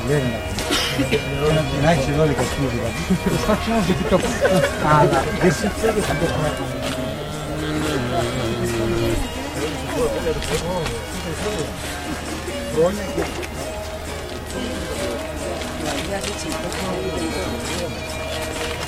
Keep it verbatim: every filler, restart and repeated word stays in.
λένε. Να έχεις εδώ δικαστή δηλαδή. Θα ξέρω και τι το πω. Αλλά δεν σε ξέρει θα το πω. Χρόνια και...